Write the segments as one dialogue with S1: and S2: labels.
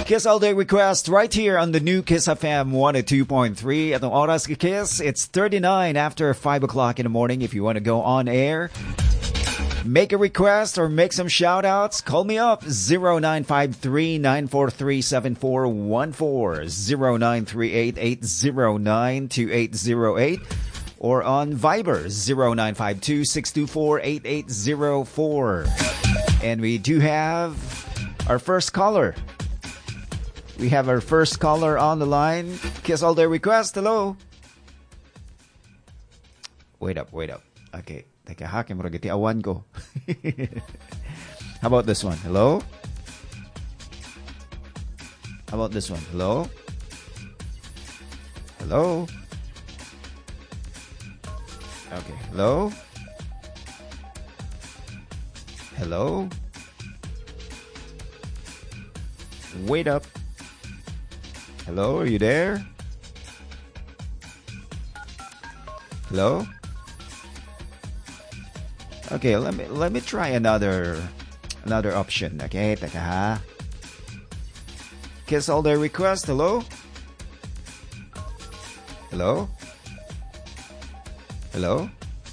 S1: Kiss All Day Request right here on the new Kiss FM 102.3. Atong oras ka Kiss, it's 39 after 5 o'clock in the morning. If you want to go on air, make a request or make some shout-outs, call me up 0953-943-7414, 0938-809-2808, or on Viber 0952-624-8804. And we do have our first caller. We have our first caller on the line. Kiss All Day Request. Hello. Wait up. Okay. Teka, hakin mo ragiti awan ko. How about this one? Hello? How about this one? Hello? Hello? Okay. Hello? Hello? Wait up. Hello, are you there? Hello? Okay, let me try another option. Okay, taka ha. Kiss All Day Request. Hello? Hello? Hello?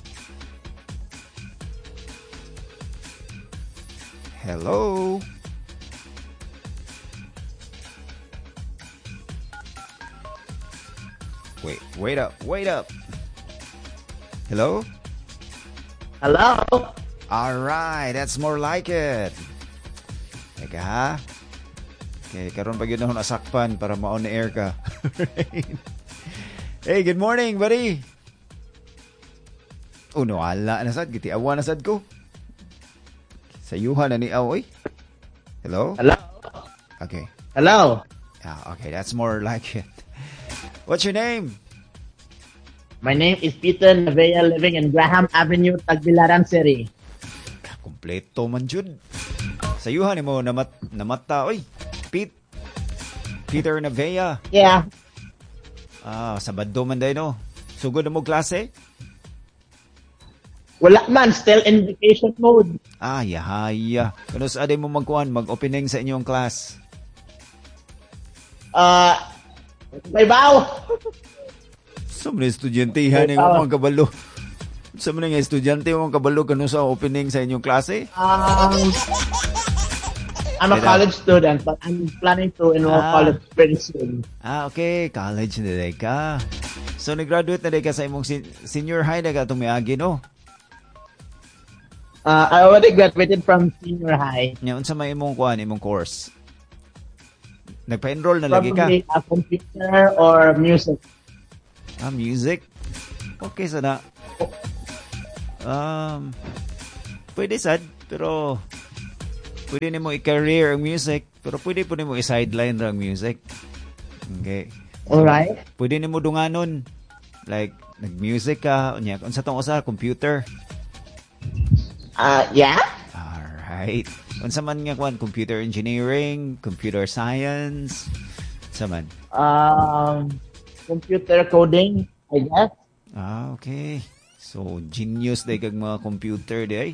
S1: Hello? Wait up. Hello?
S2: Hello?
S1: Alright, that's more like it. Teka ha. Okay, karon pa yun na nasakpan para ma-on air ka. Hey, good morning, buddy. Oh, no, ala, nasad, giti awa nasad ko. Sayuhan na ni Aoy. Hello?
S2: Hello?
S1: Okay.
S2: Hello?
S1: Okay, that's more like it. What's your name?
S2: My name is Peter Navea, living in Graham Avenue, Tagbilaran City.
S1: Kompleto man jud. Sayuhan mo namata oy. Peter Navea.
S2: Yeah.
S1: Sabado man day no. Sugod mo klase?
S2: Wala man, still in vacation mode.
S1: Yahaya. Kano sa aday mo mag-opening sa inyong class?
S2: May baw.
S1: Sa mga estudyante yung mga kabalo. Sa mga estudyante yung mga kabalo kano sa opening sa inyong klase?
S2: I'm a college student, but I'm planning to enroll college very soon.
S1: Okay. College na day ka. So, nag-graduate na day ka sa imong senior high na ka tumiagi, no?
S2: I already graduated from senior high.
S1: Ngayon sa may imong course? Nagpa-enroll na lagi ka?
S2: Probably computer or music.
S1: Music? Okay, sana. Pwede sad, pero pwede nimo i-career ang music, pero pwede po nimo i-sideline ang music. Okay.
S2: Alright.
S1: Pwede nimo dunganon. Like, nag-music ka, unsa tong usa, computer.
S2: Yeah.
S1: Alright. Unsa man nga computer engineering, computer science, unsa man?
S2: Computer coding, I guess.
S1: Okay. So, genius day kag mga computer day.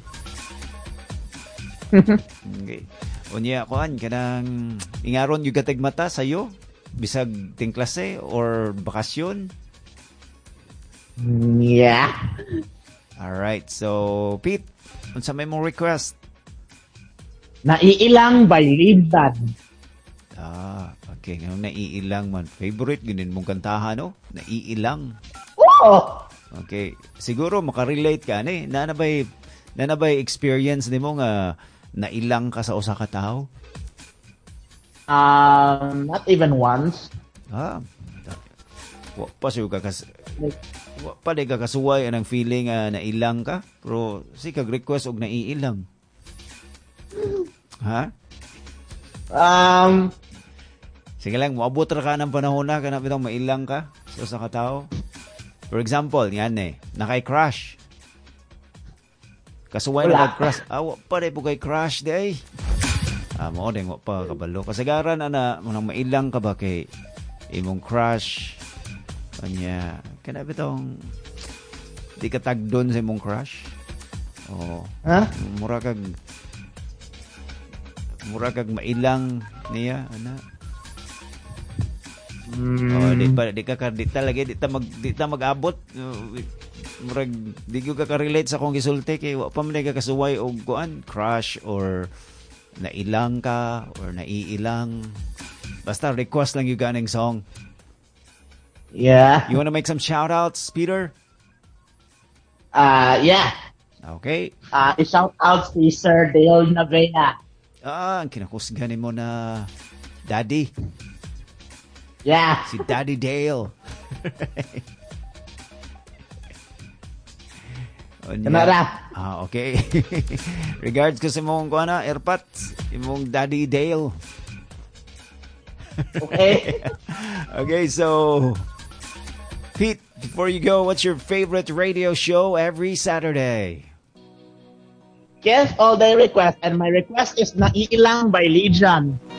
S1: Okay. Unya, kanang ingaron yung katag mata sa'yo? Bisag ting klase or bakasyon?
S2: Yeah.
S1: Alright. So, Pete, unsa may mong request?
S2: Naiilang by Libdad.
S1: Okay. Ngayon, naiilang man. Favorite, ginin mong kantahan, no? Naiilang.
S2: Oh!
S1: Okay. Siguro, makarelate ka, ne? Nanabay experience ni mo nga nailang ka sa usa ka tao?
S2: Not even once.
S1: Pwede ka kasuway anang feeling nailang ka, pero si kag request og naiilang. Ha? Sige lang, moabot ra ka ng panahon na kanang bitong mailang ka sa usa ka tao. For example, yan nakay-crush. Kasuway na nag-crush. Pa rin po kay crush day. Mo din, pa kabalo. Kasagaran na mailang ka ba kay imong crush? Kanya, bitong di ka tagdon sa imong crush? Mura kag mailang niya, ana. di ta mag-abot. Murag di ko ka-relate sa akong gisulti kay wa pa man ka kasuway og kuan, crush or nailang ka or naiilang. Basta request lang yung ganing song.
S2: Yeah.
S1: You wanna make some shout-outs, Peter?
S2: Yeah.
S1: Okay.
S2: I-shout out si Sir Dale Navea.
S1: Ang kinakusganin mo na Daddy.
S2: Yeah.
S1: Si Daddy Dale.
S2: Kanara.
S1: Okay. Regards ko sa mong kuana, Erpat, imong Daddy Dale.
S2: Okay.
S1: Okay, so Pete, before you go, what's your favorite radio show every Saturday?
S2: Guess all day request, and my request is Naiilang by Legion.